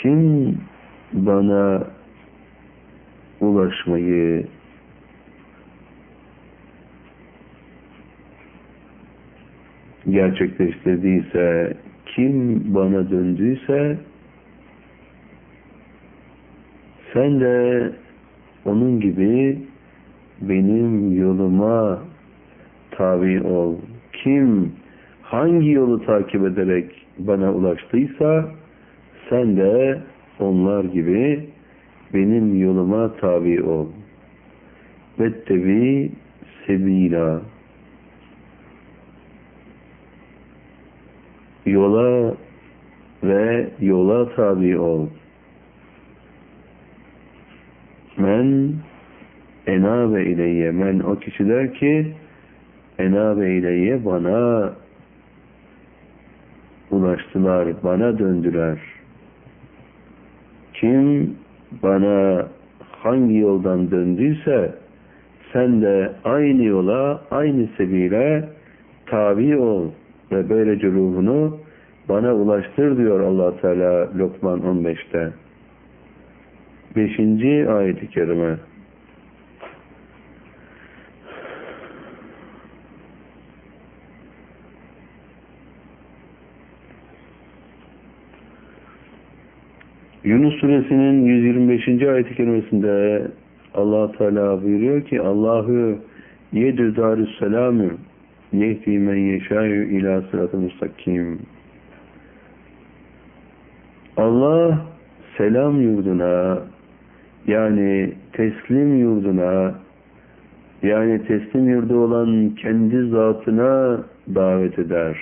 Kim bana ulaşmayı gerçekleştirdiyse, kim bana döndüyse, sen de onun gibi benim yoluma tabi ol. Kim hangi yolu takip ederek bana ulaştıysa, sen de onlar gibi benim yoluma tabi ol. Vettebi sebila. Yola ve yola tabi ol. Men enabe ileyye. Men o kişiler ki enabe ileyye, bana ulaştılar, bana döndüler. Kim bana hangi yoldan döndüyse, sen de aynı yola, aynı sebile tabi ol ve böylece ruhunu bana ulaştır diyor Allah Teala Lokman 15'te. 5. ayet-i kerime. Yunus suresinin 125. ayet-i kerimesinde Allah Teala buyuruyor ki, Allahu yedü darüsselamü yehdi men yeşâ'yu ilâ sırat-ı müstakim. Allah selam yurduna, yani teslim yurduna, yani teslim yurdu olan kendi zatına davet eder.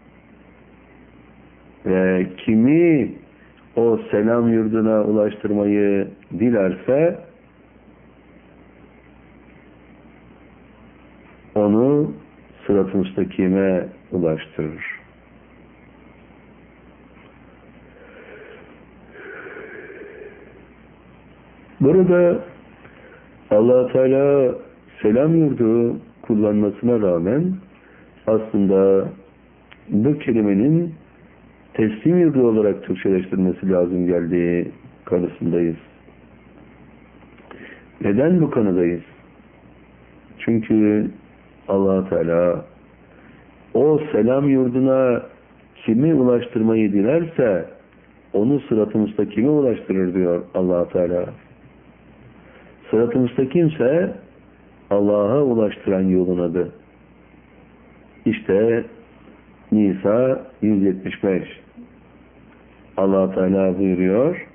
Ve kimi o selam yurduna ulaştırmayı dilerse, onu sırat-ı müstakime ulaştırır. Burada Allah Teala selam yurdu kullanmasına rağmen aslında bu kelimenin teslim yurdu olarak Türkçeleştirilmesi lazım geldiği kanısındayız. Neden bu kanıdayız? Çünkü Allah Teala o selam yurduna kimi ulaştırmayı dilerse onu sırat-ı müstakime ulaştırır diyor Allah Teala. Sırat-ı müstakimse Allah'a ulaştıran yolun adı. İşte Nisa 175. Allah Teala buyuruyor,